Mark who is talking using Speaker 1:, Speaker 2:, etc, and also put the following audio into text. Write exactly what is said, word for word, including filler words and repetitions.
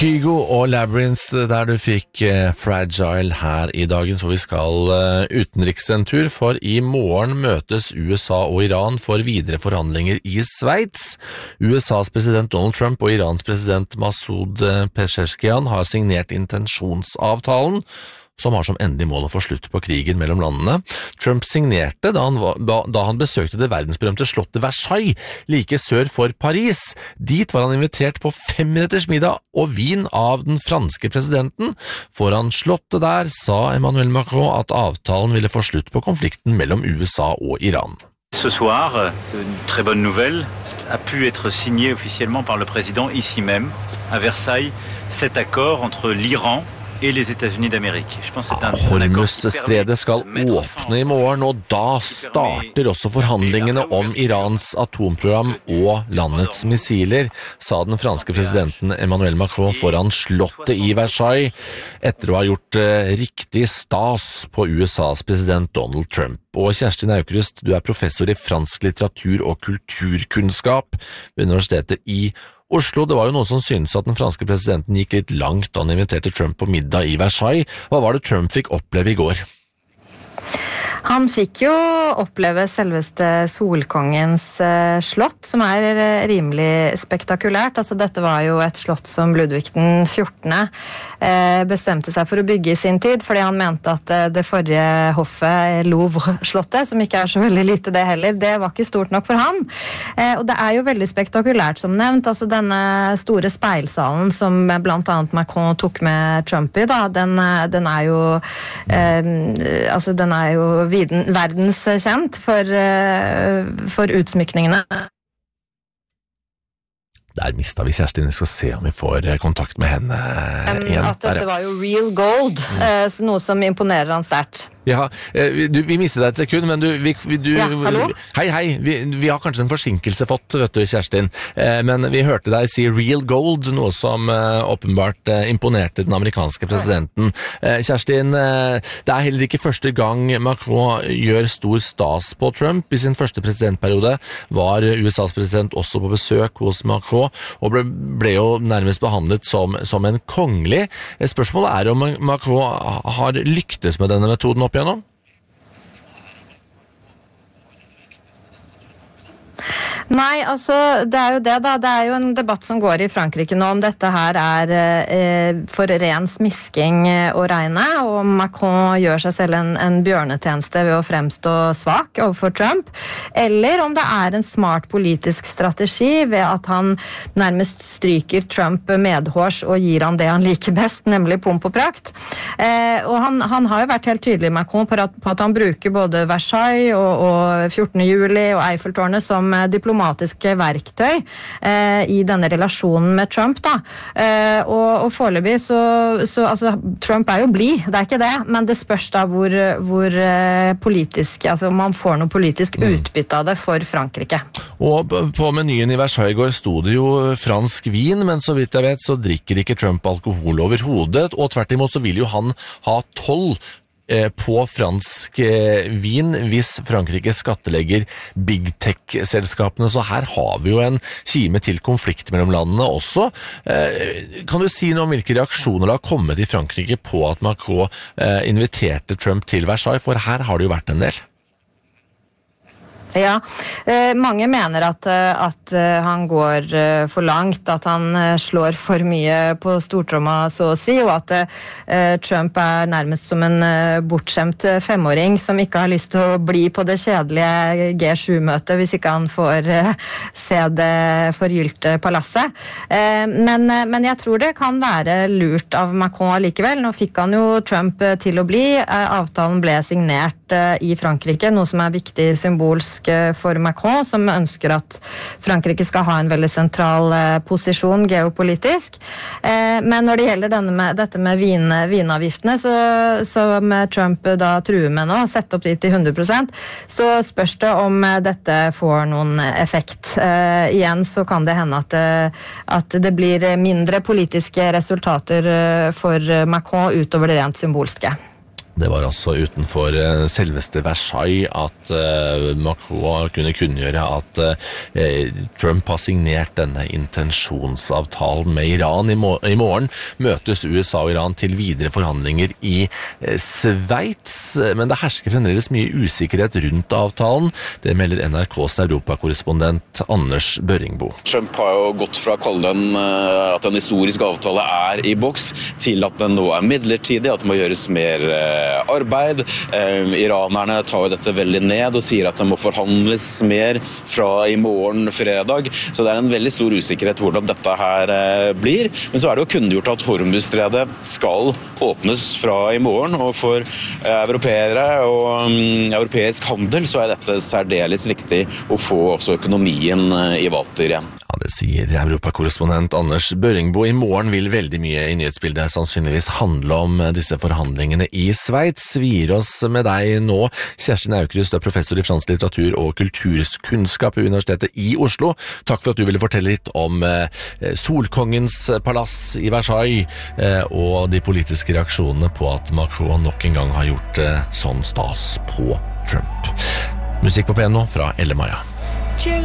Speaker 1: Kygo og Labyrinth, der du fikk eh, Fragile her i dagen, så vi skal eh, utenriks en tur, for i morgen møtes U S A og Iran for videre forhandlinger i Sveits. U S A's president Donald Trump og Irans president Masoud Pezeshkian har signert intensjonsavtalen, som har som endelig mål å få slutt på krigen mellom landene. Trump signerte da han, var, da, da han besøkte det verdensberømte slottet Versailles, like sør for Paris. Dit var han invitert på femretters middag og vin av den franske presidenten. Foran slottet der sa Emmanuel Macron at avtalen ville få slutt på konflikten mellom U S A og Iran.
Speaker 2: Ce soir, une très bonne nouvelle a pu être signée officiellement par le président ici même, à Versailles, cet accord entre l'Iran et les États-Unis d'Amérique. Je pense que c'est un
Speaker 1: Hormuz-stredet skal åpne i morgen, og da starter også forhandlingene om Irans atomprogram og landets missiler, sa den franske presidenten Emmanuel Macron foran slottet i Versailles, etter å ha gjort eh, riktig stas på U S A's president Donald Trump. Og Kjerstin Aukrust, du er professor i fransk litteratur og kulturkunnskap ved Universitetet i Oslo. Det var jo noe som synes at den franske presidenten gikk litt langt da han inviterte Trump på middag i Versailles. Hva var det Trump fikk oppleve i går?
Speaker 3: Han fikk jo oppleve selveste Solkongens eh, slott, som er eh, rimelig spektakulært. Altså, dette var jo et slott som Ludvig den fjortende eh, bestemte seg for å bygge i sin tid, fordi han mente at eh, det forrige hoffet, Louvre-slottet, som ikke er så veldig lite det heller, det var ikke stort nok for han. Eh, og det er jo veldig spektakulært, som nevnt. Altså, denne store speilsalen som blant annet Macron tok med Trump i, da, den, den er jo eh, altså, den er jo verdenskjent for, for utsmykningene.
Speaker 1: Der mistet vi Kjerstin, vi skal se om vi får kontakt med henne igjen.
Speaker 3: At dette var jo real gold, mm. noe som imponerer han sterkt.
Speaker 1: Ja, du, vi mistet deg et sekund, men du, vi, du
Speaker 3: ja, hallo?
Speaker 1: Hei, hei, vi, vi har kanskje en forsinkelse fått, vet du, Kjerstin, men vi hørte deg si real gold, noe som åpenbart imponerte den amerikanske presidenten. Kjerstin, det er heller ikke første gang Macron gjør stor stas på Trump. I sin første presidentperiode var U S A's president også på besøk hos Macron, og ble, ble jo nærmest behandlet som, som en kongelig. Spørsmålet er om Macron har lyktes med denne metoden opp igjennom?
Speaker 3: Nei, altså, det er jo det da. Det er jo en debatt som går i Frankrike nå om dette her er eh, for ren smisking å regne, og Macron gjør seg selv en, en bjørnetjeneste ved å fremstå svak overfor Trump, eller om det er en smart politisk strategi ved at han nærmest stryker Trump medhårs og gir han det han liker best, nemlig pomp og prakt. Eh, og han, han har jo vært helt tydelig, Macron, på at, på at han bruker både Versailles og, og fjortende juli og Eiffeltårnet som diplomat diplomatiske verktøy eh, i denne relasjonen med Trump da. Eh, og, og foreløpig så, så altså, Trump er jo blid, det er ikke det, men det spørs da hvor, hvor eh, politisk, altså man får noe politisk utbytte av det for Frankrike.
Speaker 1: Og på menyen i Versailles går sto det jo fransk vin, men så vidt jeg vet så drikker ikke Trump alkohol over hodet, og tvert imot så vil jo han ha toll på fransk vin hvis Frankrike skattelegger big tech-selskapene, så her har vi jo en kime til konflikt mellom landene også. Kan du si noe om hvilke reaksjoner det har kommet i Frankrike på at Macron inviterte Trump til Versailles, for her har det jo vært en del?
Speaker 3: Ja, eh, mange mener at, at han går for langt, at han slår for mye på stortromma så å si, og at eh, Trump er nærmest som en bortskjemt femåring som ikke har lyst til å bli på det kjedelige G sju-møtet hvis ikke han får eh, se det forgylte palasset. Eh, men, men jeg tror det kan være lurt av Macron likevel. Nå fikk han jo Trump til å bli. Avtalen ble signert eh, i Frankrike, noe som er viktig symbolsk for Macron, som ønsker at Frankrike skal ha en veldig sentral eh, posisjon geopolitisk. Eh, men når det gjelder denne med, dette med vin, vinavgiftene, så, som Trump da truer med nå, sette opp de til hundre prosent, så spørs det om dette får noen effekt. Eh, igjen så kan det hende at, at det blir mindre politiske resultater for Macron utover det rent symbolske.
Speaker 1: Det var altså utenfor selveste Versailles at uh, Macron kunne kunngjøre at uh, Trump har signert denne intensjonsavtalen med Iran. I, må I morgen møtes U S A og Iran til videre forhandlinger i uh, Sveits, men det hersker fremdeles mye usikkerhet rundt avtalen. Det melder N R K's europakorrespondent Anders Børringbo.
Speaker 4: Trump har jo gått fra å kalle den uh, at en historisk avtale er i boks, til at den nå er midlertidig, at det må gjøres mer uh, arbeid. Eh, iranerne tar jo dette veldig ned og sier at det må forhandles mer fra i morgen fredag, så det er en veldig stor usikkerhet hvordan dette her eh, blir. Men så er det jo kunngjort at Hormuzstredet skal åpnes fra i morgen, og for eh, europeere og um, europeisk handel så er dette særdeles viktig å få også økonomien eh, i vater igjen.
Speaker 1: Ja, det sier europakorrespondent Anders Børringbo. I morgen vil veldig mye i nyhetsbildet sannsynligvis handle om disse forhandlingene i Sveits. Vi gir oss med deg nå. Kjerstin Aukrust er professor i fransk litteratur og kulturkunnskap ved Universitetet i Oslo. Takk for at du ville fortelle litt om eh, Solkongens palass i Versailles eh, og de politiske reaksjonene på at Macron nok en gang har gjort eh, sånn stas på Trump. Musikk på piano fra Elle Maja.